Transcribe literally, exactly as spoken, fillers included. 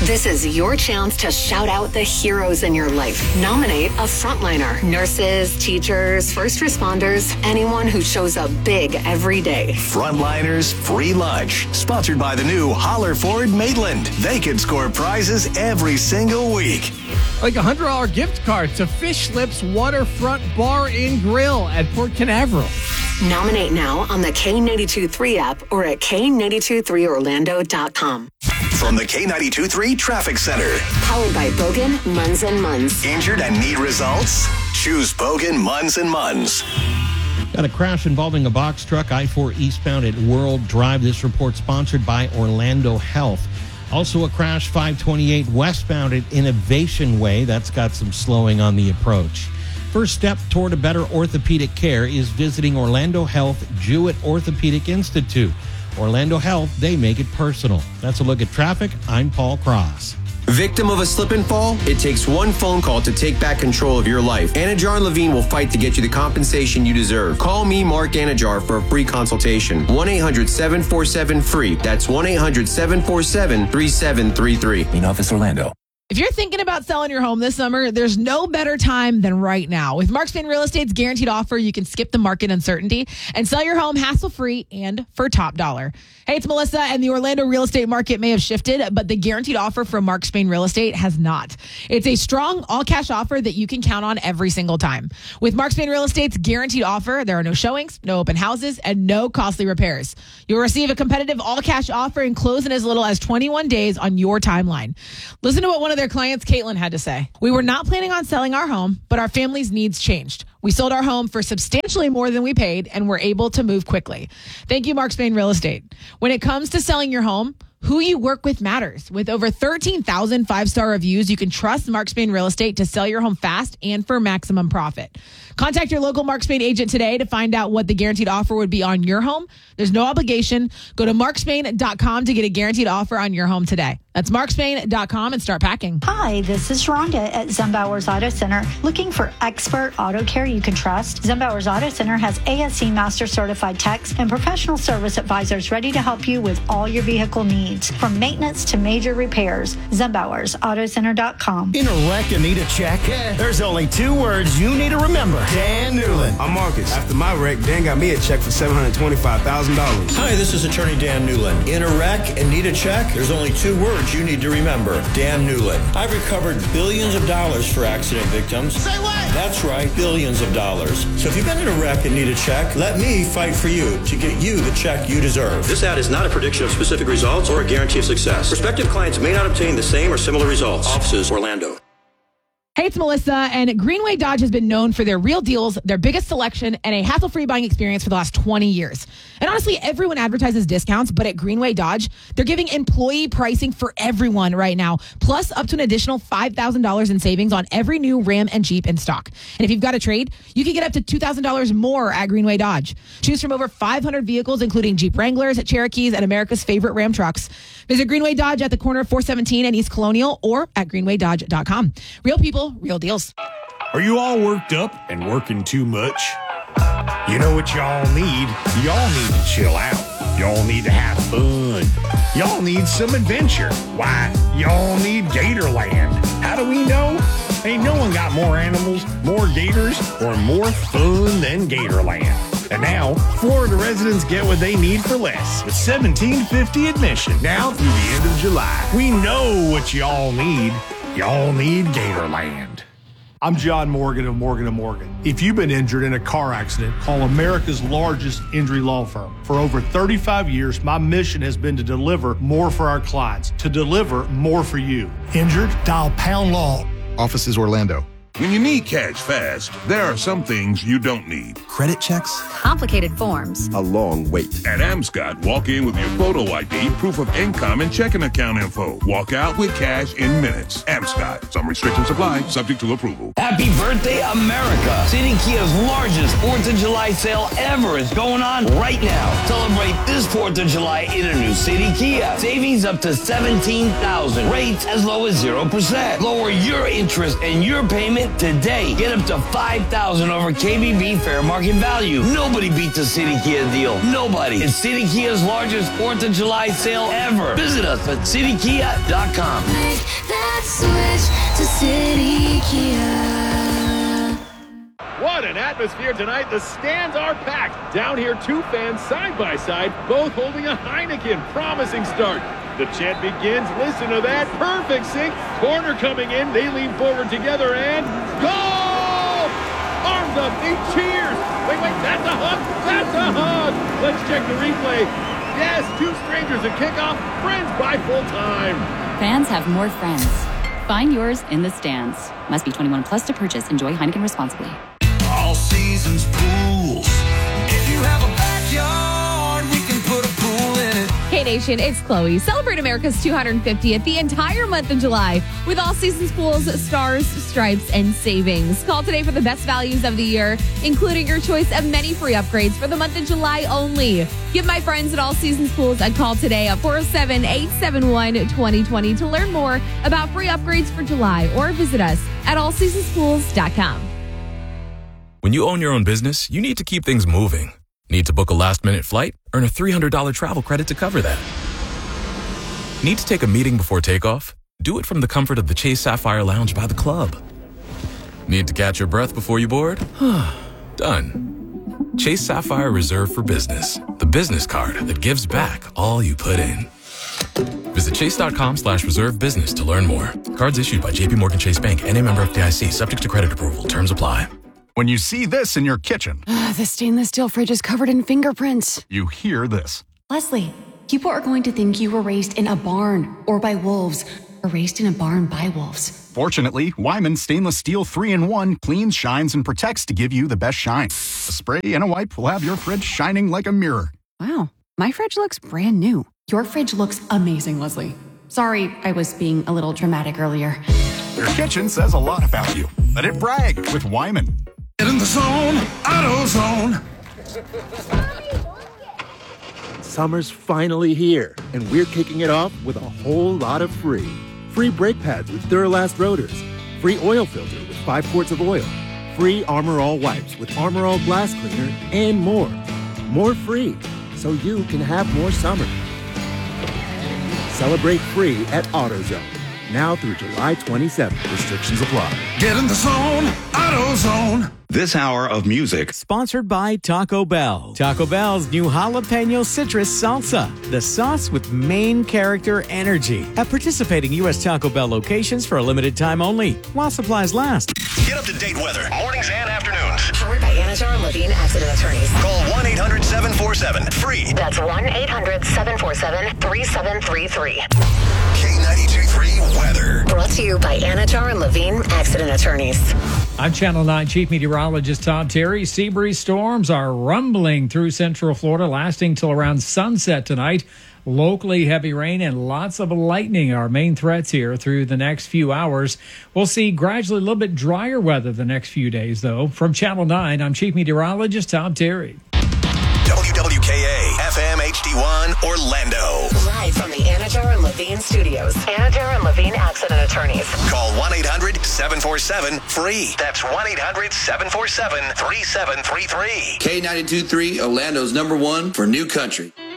This is your chance to shout out the heroes in your life. Nominate a frontliner. Nurses, teachers, first responders, anyone who shows up big every day. Frontliners Free Lunch. Sponsored by the new Holler Ford Maitland. They can score prizes every single week. Like a one hundred dollars gift card to Fish Lips Waterfront Bar and Grill at Port Canaveral. Nominate now on the K ninety-two point three app or at K ninety-two three Orlando dot com. From the K ninety-two point three Traffic Center. Powered by Bogan, Munz and Munz. Injured and need results? Choose Bogan, Munz and Munz. Got a crash involving a box truck, I four eastbound at World Drive. This report sponsored by Orlando Health. Also a crash five twenty-eight westbound at Innovation Way. That's got some slowing on the approach. First step toward a better orthopedic care is visiting Orlando Health Jewett Orthopedic Institute. Orlando Health, they make it personal. That's a look at traffic. I'm Paul Cross. Victim of a slip and fall? It takes one phone call to take back control of your life. Anajar and Levine will fight to get you the compensation you deserve. Call me, Mark Anajar, for a free consultation. one eight hundred seven four seven free. That's one eight hundred seven four seven three seven three three. In Office Orlando. If you're thinking about selling your home this summer, there's no better time than right now. With Mark Spain Real Estate's guaranteed offer, you can skip the market uncertainty and sell your home hassle-free and for top dollar. Hey, it's Melissa, and the Orlando real estate market may have shifted, but the guaranteed offer from Mark Spain Real Estate has not. It's a strong all-cash offer that you can count on every single time. With Mark Spain Real Estate's guaranteed offer, there are no showings, no open houses, and no costly repairs. You'll receive a competitive all-cash offer and close in as little as twenty-one days on your timeline. Listen to what one of their clients, Caitlin, had to say. We were not planning on selling our home, but our family's needs changed. We sold our home for substantially more than we paid and were able to move quickly. Thank you, Mark Spain Real Estate. When it comes to selling your home, who you work with matters. With over thirteen thousand five-star reviews, you can trust Mark Spain Real Estate to sell your home fast and for maximum profit. Contact your local Mark Spain agent today to find out what the guaranteed offer would be on your home. There's no obligation. Go to mark spain dot com to get a guaranteed offer on your home today. That's mark spain dot com and start packing. Hi, this is Rhonda at Zembauer's Auto Center. Looking for expert auto care you can trust? Zembauer's Auto Center has A S C Master Certified techs and professional service advisors ready to help you with all your vehicle needs, from maintenance to major repairs. Zembauer's Auto Center dot com. In a wreck and need a check? Yeah. There's only two words you need to remember. Dan Newland. I'm Marcus. After my wreck, Dan got me a check for seven hundred twenty-five thousand dollars. Hi, this is attorney Dan Newland. In a wreck and need a check? There's only two words you need to remember. Dan Newland. I've recovered billions of dollars for accident victims. Say what? That's right, billions of dollars. So if you've been in a wreck and need a check, let me fight for you to get you the check you deserve. This ad is not a prediction of specific results or a guarantee of success. Prospective clients may not obtain the same or similar results. Offices, Orlando. Hey, it's Melissa, and Greenway Dodge has been known for their real deals, their biggest selection, and a hassle-free buying experience for the last twenty years. And honestly, everyone advertises discounts, but at Greenway Dodge, they're giving employee pricing for everyone right now, plus up to an additional five thousand dollars in savings on every new Ram and Jeep in stock. And if you've got a trade, you can get up to two thousand dollars more at Greenway Dodge. Choose from over five hundred vehicles, including Jeep Wranglers, Cherokees, and America's favorite Ram trucks. Visit Greenway Dodge at the corner of four seventeen and East Colonial or at greenway dodge dot com. Real people, real deals. Are you all worked up and working too much? You know what y'all need? Y'all need to chill out. Y'all need to have fun. Y'all need some adventure. Why, y'all need Gatorland. How do we know? Ain't no one got more animals, more gators, or more fun than Gatorland. And now, Florida residents get what they need for less with seventeen fifty admission now through the end of July. We know what y'all need. Y'all need Gatorland. I'm John Morgan of Morgan and Morgan. If you've been injured in a car accident, call America's largest injury law firm. For over thirty-five years, my mission has been to deliver more for our clients, to deliver more for you. Injured? Dial Pound Law. Offices Orlando. When you need cash fast, there are some things you don't need. Credit checks? Complicated forms. A long wait. At Amscot, walk in with your photo I D, proof of income, and checking account info. Walk out with cash in minutes. Amscot. Some restrictions apply, subject to approval. Happy birthday, America! City Kia's largest fourth of July sale ever is going on right now. Celebrate this fourth of July in a new City Kia. Savings up to seventeen thousand dollars. Rates as low as zero percent. Lower your interest and your payment today. Get up to five thousand dollars over K B B fair market value. Nobody beat the City Kia deal. Nobody. It's City Kia's largest fourth of July sale ever. Visit us at city kia dot com. Make that switch to City Kia. What an atmosphere tonight. The stands are packed. Down here, two fans side by side, both holding a Heineken. Promising start. The chant begins. Listen to that. Perfect sync. Corner coming in. They lean forward together and goal! Arms up. They cheers. Wait, wait. That's a hug. That's a hug. Let's check the replay. Yes, two strangers at kickoff. Friends by full time. Fans have more friends. Find yours in the stands. Must be twenty-one plus to purchase. Enjoy Heineken responsibly. All seasons pools. If you have a backyard, we can put a pool in it. Hey Nation, it's Chloe. Celebrate America's two hundred fiftieth the entire month of July with All Seasons Pools, Stars, Stripes, and Savings. Call today for the best values of the year, including your choice of many free upgrades for the month of July only. Give my friends at All Seasons Pools a call today at four oh seven, eight seven one, two oh two oh to learn more about free upgrades for July or visit us at all seasons pools dot com. When you own your own business, you need to keep things moving. Need to book a last-minute flight? Earn a three hundred dollars travel credit to cover that. Need to take a meeting before takeoff? Do it from the comfort of the Chase Sapphire Lounge by the club. Need to catch your breath before you board? Done. Chase Sapphire Reserve for Business, the business card that gives back all you put in. Visit chase.com slash reserve business to learn more. Cards issued by J P Morgan Chase Bank, N A member F D I C, subject to credit approval. Terms apply. When you see this in your kitchen, the stainless steel fridge is covered in fingerprints. You hear this. Leslie, people are going to think you were raised in a barn or by wolves, or raised in a barn by wolves. Fortunately, Wyman Stainless Steel three in one cleans, shines, and protects to give you the best shine. A spray and a wipe will have your fridge shining like a mirror. Wow, my fridge looks brand new. Your fridge looks amazing, Leslie. Sorry, I was being a little dramatic earlier. Your kitchen says a lot about you. Let it brag with Wyman. Get in the zone, AutoZone. Summer's finally here, and we're kicking it off with a whole lot of free. Free brake pads with Duralast rotors. Free oil filter with five quarts of oil. Free Armor All wipes with Armor All glass cleaner, and more. More free, so you can have more summer. Celebrate free at AutoZone. Now through July twenty-seventh. Restrictions apply. Get in the zone, AutoZone. This hour of music, sponsored by Taco Bell. Taco Bell's new jalapeno citrus salsa, the sauce with main character energy. At participating U S Taco Bell locations for a limited time only, while supplies last. Get up-to-date weather, mornings and afternoons. Powered by Anajar and Levine Accident Attorneys. Call one eight hundred seven four seven free. That's one eight hundred seven four seven three seven three three. K ninety-two point three weather. Brought to you by Anajar and Levine Accident Attorneys. I'm Channel nine Chief Meteorologist Tom Terry. Sea breeze storms are rumbling through central Florida, lasting till around sunset tonight. Locally heavy rain and lots of lightning are main threats here through the next few hours. We'll see gradually a little bit drier weather the next few days, though. From Channel nine, I'm Chief Meteorologist Tom Terry. W W K A, F M H D one, Orlando. Live from the Anajar and Levine studios. Anajar and Levine Accident Attorneys. Call one eight hundred seven four seven free. That's one eight hundred seven four seven three seven three three. K ninety-two point three, Orlando's number one for new country.